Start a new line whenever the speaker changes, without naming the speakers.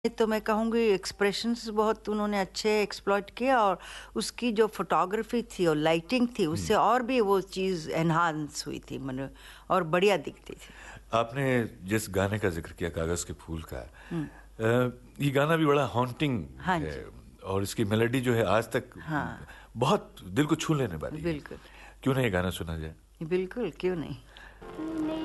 तो मैं कहूँगी एक्सप्रेशंस बहुत उन्होंने अच्छे एक्सप्लॉइट किया और उसकी जो फ़ोटोग्राफ़ी थी और लाइटिंग थी उससे और भी वो चीज़ एनहांस हुई थी मने और बढ़िया दिखती थी।
आपने जिस गाने का ज़िक्र किया कागज़ के फूल का
हुँ।
ये गाना भी बड़ा हॉन्टिंग
हाँ
है
जी।
और इसकी मेलोडी जो है आज तक
हाँ,
बहुत दिल को छू लेने वाली है।
बिल्कुल।
क्यों ना ये गाना सुना जाए?
बिल्कुल, क्यों नहीं?